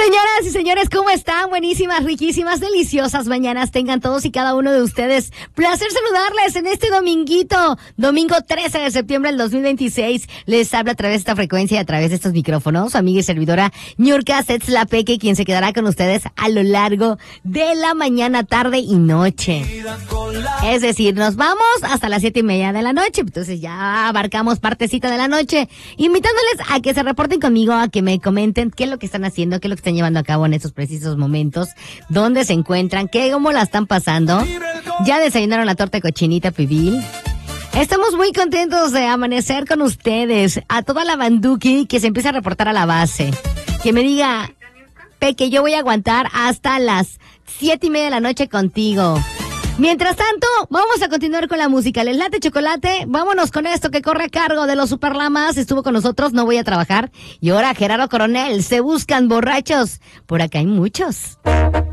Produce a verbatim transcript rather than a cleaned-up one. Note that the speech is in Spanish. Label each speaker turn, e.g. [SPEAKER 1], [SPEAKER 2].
[SPEAKER 1] Señoras y señores, ¿cómo están? Buenísimas, riquísimas, deliciosas mañanas tengan todos y cada uno de ustedes. Placer saludarles en este dominguito, domingo trece de septiembre del dos mil veintiséis. Les habla a través de esta frecuencia y a través de estos micrófonos, su amiga y servidora Niurka Setzlapeque, quien se quedará con ustedes a lo largo de la mañana, tarde y noche. Es decir, nos vamos hasta las siete y media de la noche, entonces ya abarcamos partecita de la noche, invitándoles a que se reporten conmigo, a que me comenten qué es lo que están haciendo, qué es lo que están llevando a cabo en estos precisos momentos, dónde se encuentran, qué, cómo la están pasando. Ya desayunaron la torta de cochinita pibil. Estamos muy contentos de amanecer con ustedes. A toda la banduki que se empieza a reportar a la base, que me diga, Peque, yo voy a aguantar hasta las siete y media de la noche contigo. Mientras tanto, vamos a continuar con la música. Les late chocolate, vámonos con esto que corre a cargo de los Superlamas. Estuvo con nosotros, no voy a trabajar. Y ahora Gerardo Coronel, se buscan borrachos. Por acá hay muchos.